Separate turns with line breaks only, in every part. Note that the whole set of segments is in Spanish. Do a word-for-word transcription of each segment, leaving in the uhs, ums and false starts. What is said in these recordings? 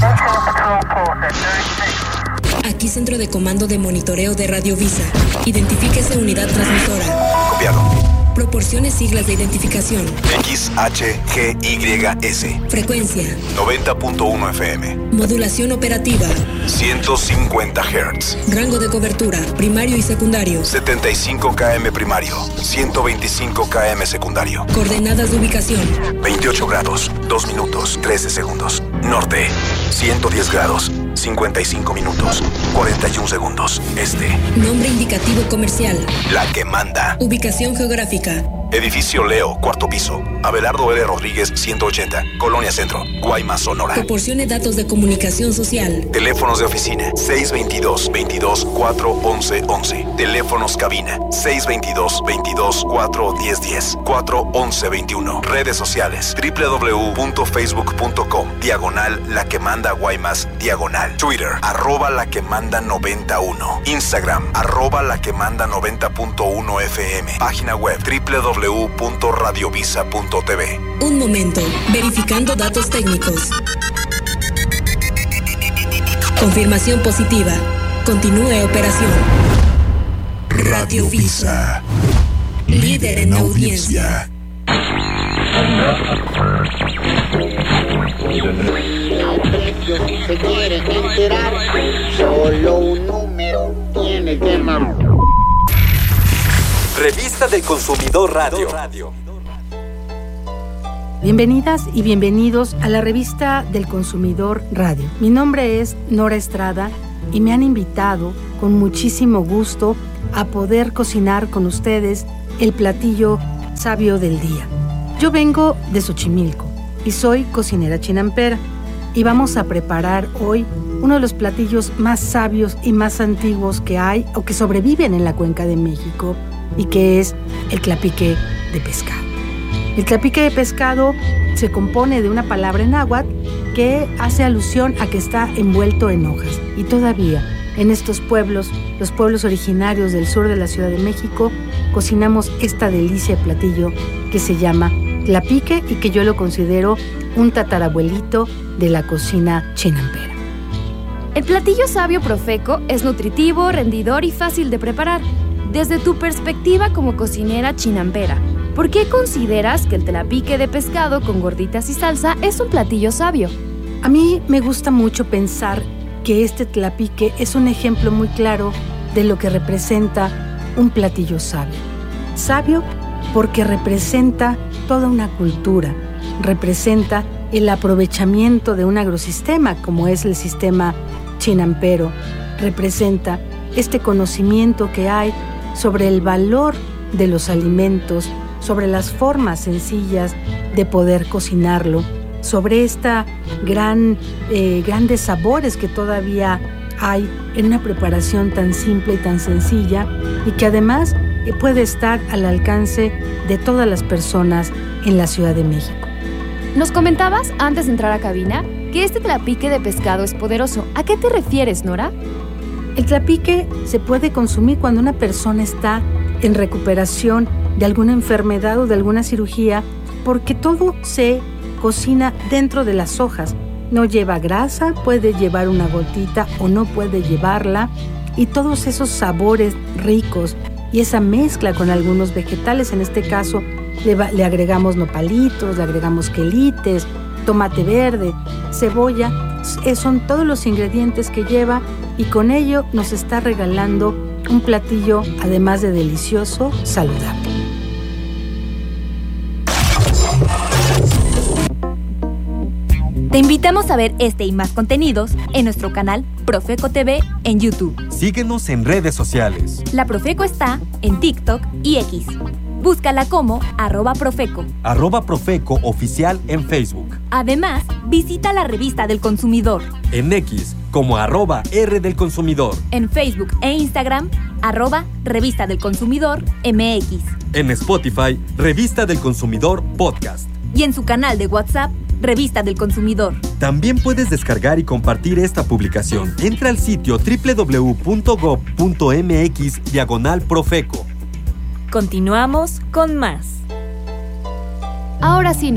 Aquí Centro de Comando de Monitoreo de Radio Visa. Identifíquese unidad transmisora.
Copiado.
Proporcione siglas de identificación.
X H G Y S.
Frecuencia.
noventa punto uno F M.
Modulación operativa.
ciento cincuenta hertz.
Rango de cobertura, primario y secundario.
setenta y cinco kilómetros primario. ciento veinticinco kilómetros secundario.
Coordenadas de ubicación.
veintiocho grados, dos minutos, trece segundos. Norte, ciento diez grados, cincuenta y cinco minutos, cuarenta y uno segundos. Este.
Nombre indicativo comercial.
La que manda.
Ubicación geográfica.
Edificio Leo, cuarto piso. Abelardo L. Rodríguez, ciento ochenta. Colonia Centro, Guaymas, Sonora.
Proporcione datos de comunicación social.
Teléfonos de oficina, seis veintidós, veintidós, cuatro once, once. Teléfonos cabina, seis veintidós, veintidós, cuatro diez, diez. cuatro once, veintiuno. Redes sociales, doble u doble u doble u punto facebook punto com, diagonal La Que Manda Guaymas, diagonal. Twitter, arroba La Que Manda noventa y uno. Instagram, arroba La Que Manda noventa punto uno F M. Página web, doble u doble u doble u punto radiovisa punto t v.
Un momento, verificando datos técnicos. Confirmación positiva. Continúe operación.
Radio Visa, líder en audiencia.
Se quiere enterar, solo un número tiene que marcar.
Revista del Consumidor Radio.
Bienvenidas y bienvenidos a la Revista del Consumidor Radio. Mi nombre es Nora Estrada y me han invitado con muchísimo gusto a poder cocinar con ustedes el platillo sabio del día. Yo vengo de Xochimilco y soy cocinera chinampera y vamos a preparar hoy uno de los platillos más sabios y más antiguos que hay o que sobreviven en la Cuenca de México, y que es el tlapique de pescado. El tlapique de pescado se compone de una palabra en náhuatl que hace alusión a que está envuelto en hojas. Y todavía en estos pueblos, los pueblos originarios del sur de la Ciudad de México, cocinamos esta delicia de platillo que se llama tlapique y que yo lo considero un tatarabuelito de la cocina chinampera.
El platillo sabio Profeco es nutritivo, rendidor y fácil de preparar. Desde tu perspectiva como cocinera chinampera, ¿por qué consideras que el tlapique de pescado con gorditas y salsa es un platillo sabio?
A mí me gusta mucho pensar que este tlapique es un ejemplo muy claro de lo que representa un platillo sabio. Sabio porque representa toda una cultura, representa el aprovechamiento de un agrosistema como es el sistema chinampero, representa este conocimiento que hay sobre el valor de los alimentos, sobre las formas sencillas de poder cocinarlo, sobre esta gran, eh, grandes sabores que todavía hay en una preparación tan simple y tan sencilla y que además eh, puede estar al alcance de todas las personas en la Ciudad de México.
Nos comentabas antes de entrar a cabina que este tlapique de pescado es poderoso. ¿A qué te refieres, Nora?
El tlapique se puede consumir cuando una persona está en recuperación de alguna enfermedad o de alguna cirugía, porque todo se cocina dentro de las hojas. No lleva grasa, puede llevar una gotita o no puede llevarla, y todos esos sabores ricos y esa mezcla con algunos vegetales, en este caso le, va, le agregamos nopalitos, le agregamos quelites, tomate verde, cebolla, son todos los ingredientes que lleva y con ello nos está regalando un platillo, además de delicioso, saludable.
Te invitamos a ver este y más contenidos en nuestro canal Profeco T V en YouTube.
Síguenos en redes sociales.
La Profeco está en TikTok y X. Búscala como arroba Profeco.
Arroba Profeco Oficial en Facebook.
Además, visita la Revista del Consumidor.
En X como arroba R del Consumidor.
En Facebook e Instagram, arroba Revista del Consumidor M X.
En Spotify, Revista del Consumidor Podcast.
Y en su canal de WhatsApp, Revista del Consumidor.
También puedes descargar y compartir esta publicación. Entra al sitio doble u doble u doble u punto gob punto m x diagonal Profeco.
Continuamos con más.
Ahora sí, Nora,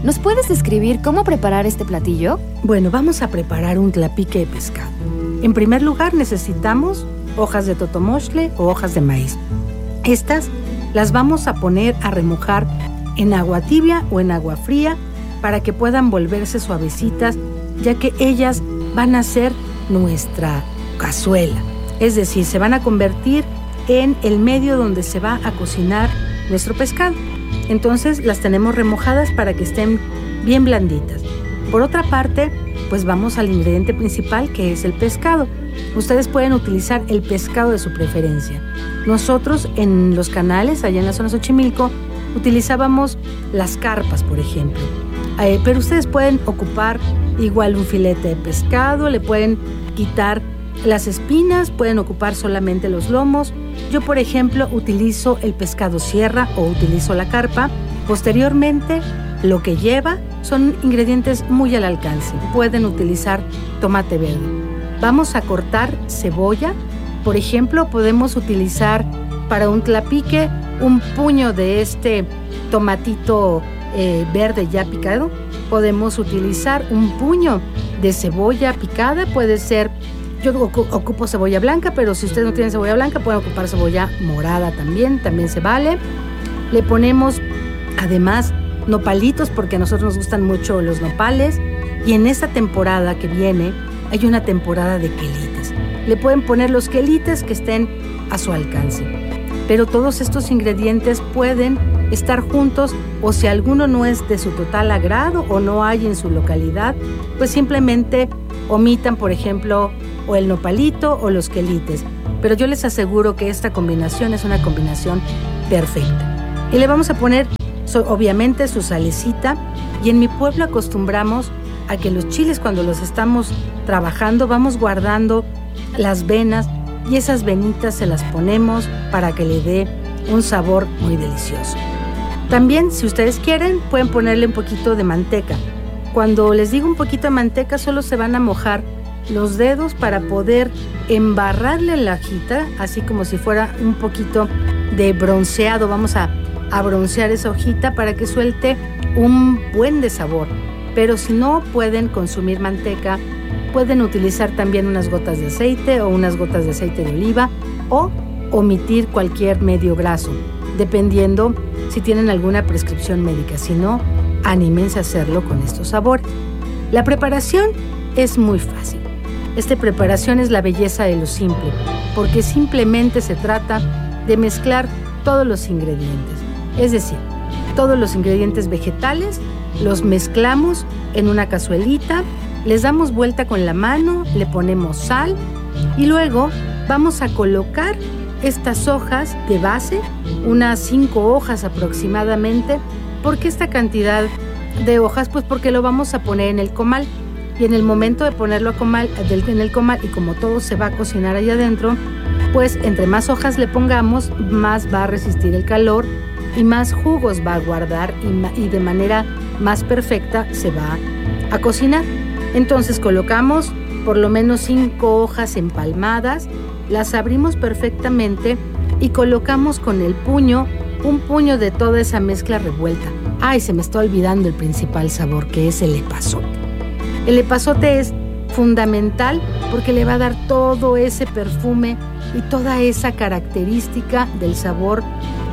¿Nos puedes describir cómo preparar este platillo?
Bueno, vamos a preparar un tlapique de pescado. En primer lugar necesitamos hojas de totomostle o hojas de maíz. Estas las vamos a poner a remojar en agua tibia o en agua fría para que puedan volverse suavecitas, ya que ellas van a ser nuestra cazuela. Es decir, se van a convertir en el medio donde se va a cocinar nuestro pescado. Entonces las tenemos remojadas para que estén bien blanditas. Por otra parte, pues vamos al ingrediente principal, que es el pescado. Ustedes pueden utilizar el pescado de su preferencia. Nosotros en los canales, allá en la zona Xochimilco, utilizábamos las carpas, por ejemplo. Eh, pero ustedes pueden ocupar igual un filete de pescado, le pueden quitar las espinas, pueden ocupar solamente los lomos. Yo, por ejemplo, utilizo el pescado sierra o utilizo la carpa. Posteriormente, lo que lleva son ingredientes muy al alcance. Pueden utilizar tomate verde. Vamos a cortar cebolla. Por ejemplo, podemos utilizar para un tlapique un puño de este tomatito eh, verde ya picado. Podemos utilizar un puño de cebolla picada. Puede ser, yo ocupo cebolla blanca, pero si ustedes no tienen cebolla blanca, pueden ocupar cebolla morada también, también se vale. Le ponemos además nopalitos, porque a nosotros nos gustan mucho los nopales. Y en esta temporada que viene, hay una temporada de quelites. Le pueden poner los quelites que estén a su alcance. Pero todos estos ingredientes pueden estar juntos, o si alguno no es de su total agrado o no hay en su localidad, pues simplemente omitan, por ejemplo, o el nopalito o los quelites. Pero yo les aseguro que esta combinación es una combinación perfecta. Y le vamos a poner, obviamente, su salecita. Y en mi pueblo acostumbramos a que los chiles, cuando los estamos trabajando, vamos guardando las venas, y esas venitas se las ponemos para que le dé un sabor muy delicioso. También, si ustedes quieren, pueden ponerle un poquito de manteca. Cuando les digo un poquito de manteca, solo se van a mojar los dedos para poder embarrarle la hojita, así como si fuera un poquito de bronceado. Vamos a, a broncear esa hojita para que suelte un buen de sabor. Pero si no pueden consumir manteca, pueden utilizar también unas gotas de aceite o unas gotas de aceite de oliva, o omitir cualquier medio graso, dependiendo si tienen alguna prescripción médica. Si no, anímense a hacerlo con estos sabores. La preparación es muy fácil. Esta preparación es la belleza de lo simple, porque simplemente se trata de mezclar todos los ingredientes. Es decir, todos los ingredientes vegetales los mezclamos en una cazuelita, les damos vuelta con la mano, le ponemos sal y luego vamos a colocar estas hojas de base, unas cinco hojas aproximadamente. ¿Por qué esta cantidad de hojas? Pues porque lo vamos a poner en el comal, y en el momento de ponerlo a comal, en el comal, y como todo se va a cocinar allá adentro, pues entre más hojas le pongamos, más va a resistir el calor y más jugos va a guardar, y, y de manera más perfecta se va a cocinar. Entonces colocamos por lo menos cinco hojas empalmadas, las abrimos perfectamente y colocamos con el puño un puño de toda esa mezcla revuelta. Ay, se me está olvidando el principal sabor, que es el epazote. El epazote es fundamental porque le va a dar todo ese perfume y toda esa característica del sabor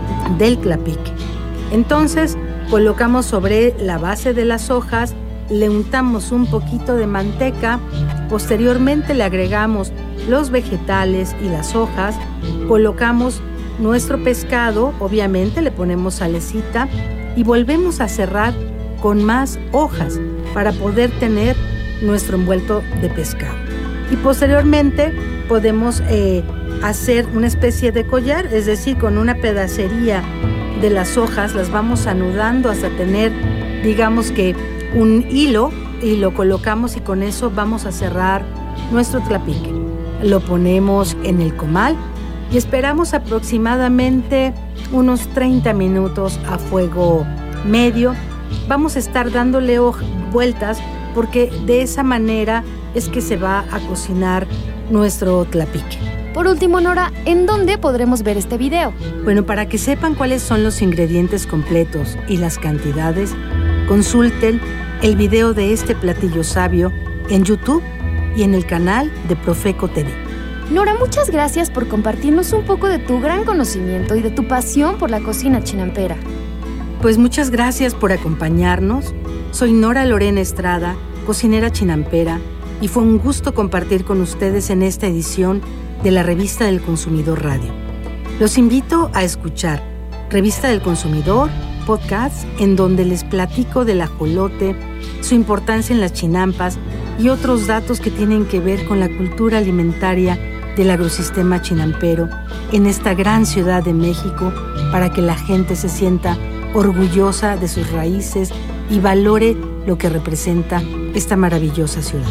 del tlapique. Entonces colocamos sobre la base de las hojas, le untamos un poquito de manteca, posteriormente le agregamos los vegetales y las hojas, colocamos nuestro pescado, obviamente le ponemos salecita y volvemos a cerrar con más hojas para poder tener nuestro envuelto de pescado. Y posteriormente podemos eh, hacer una especie de collar, es decir, con una pedacería de las hojas las vamos anudando hasta tener, digamos que un hilo, y lo colocamos, y con eso vamos a cerrar nuestro tlapique. Lo ponemos en el comal y esperamos aproximadamente unos treinta minutos a fuego medio. Vamos a estar dándole vueltas porque de esa manera es que se va a cocinar nuestro tlapique.
Por último, Nora, ¿en dónde podremos ver este video?
Bueno, para que sepan cuáles son los ingredientes completos y las cantidades, Consulten el video de este platillo sabio en YouTube y en el canal de Profeco T V.
Nora, muchas gracias por compartirnos un poco de tu gran conocimiento y de tu pasión por la cocina chinampera.
Pues muchas gracias por acompañarnos. Soy Nora Lorena Estrada, cocinera chinampera, y fue un gusto compartir con ustedes en esta edición de la Revista del Consumidor Radio. Los invito a escuchar Revista del Consumidor, podcast en donde les platico del ajolote, su importancia en las chinampas y otros datos que tienen que ver con la cultura alimentaria del agrosistema chinampero en esta gran ciudad de México, para que la gente se sienta orgullosa de sus raíces y valore lo que representa esta maravillosa ciudad.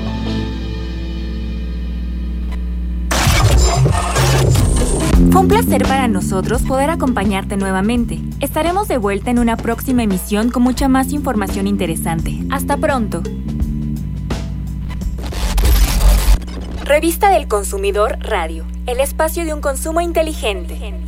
Fue un placer para nosotros poder acompañarte nuevamente. Estaremos de vuelta en una próxima emisión con mucha más información interesante. Hasta pronto. Revista del Consumidor Radio, el espacio de un consumo inteligente.